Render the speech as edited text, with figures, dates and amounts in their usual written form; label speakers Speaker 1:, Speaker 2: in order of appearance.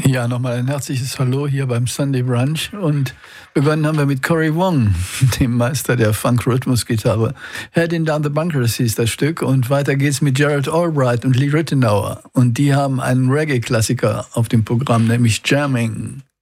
Speaker 1: Ja, nochmal ein herzliches Hallo hier beim Sunday Brunch und begonnen haben wir mit Cory Wong, dem Meister der Funk-Rhythmus-Gitarre. Heading Down the Bunkers hieß das Stück und weiter geht's mit Gerald Albright und Lee Ritenour und die haben einen Reggae-Klassiker auf dem Programm, nämlich Jamming.